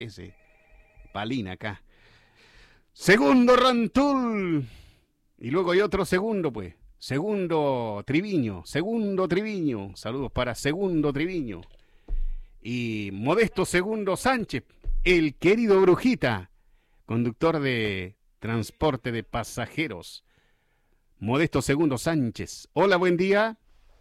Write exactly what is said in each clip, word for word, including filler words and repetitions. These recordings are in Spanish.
ese Palina acá. Segundo Rantul. Y luego hay otro segundo, pues. Segundo Triviño. Segundo Triviño. Saludos para Segundo Triviño. Y Modesto Segundo Sánchez, el querido Brujita, conductor de transporte de pasajeros. Modesto Segundo Sánchez. Hola, buen día.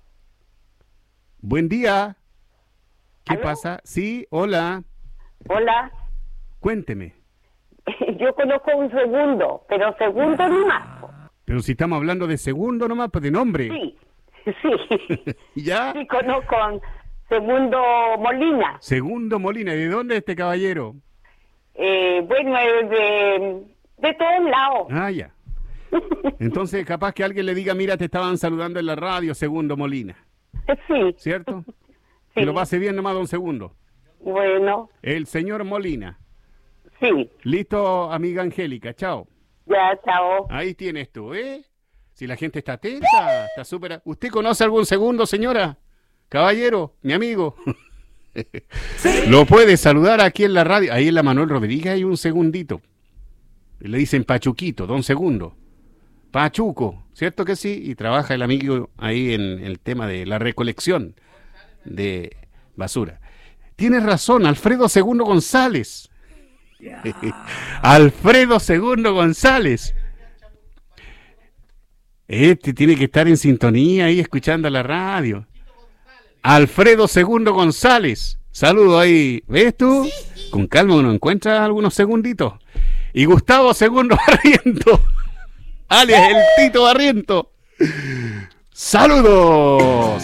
Buen día. ¿Qué ¿Aló? pasa? Sí, hola. Hola, Cuénteme. yo conozco un segundo, pero segundo nomás. po. Pero si estamos hablando de segundo nomás, pues de nombre. Sí, sí, ¿Ya? sí conozco a segundo Molina. Segundo Molina. ¿De dónde es este caballero? Eh, bueno, es de, de todos lados. Ah, ya. Entonces, capaz que alguien le diga, mira, te estaban saludando en la radio, Segundo Molina. Sí, ¿Cierto? sí. Que lo pase bien nomás, don Segundo. Bueno, El señor Molina. sí, Listo, amiga Angélica. Chao. ya, chao. Ahí tienes tú, ¿eh? Si la gente está atenta, está súper... ¿Usted conoce algún segundo, señora? Caballero, mi amigo. Lo puede saludar aquí en la radio. Ahí en la Manuel Rodríguez hay un segundito. Le dicen Pachuquito, don Segundo. Pachuco, ¿cierto que sí? Y trabaja el amigo ahí en el tema de la recolección de basura. Tienes razón, Alfredo Segundo González. Alfredo Segundo González. Este tiene que estar en sintonía ahí escuchando la radio. Alfredo Segundo González. Saludo ahí. ¿Ves tú? Con calma uno encuentra algunos segunditos. Y Gustavo Segundo Barriento. Alias el Tito Barriento. Saludos.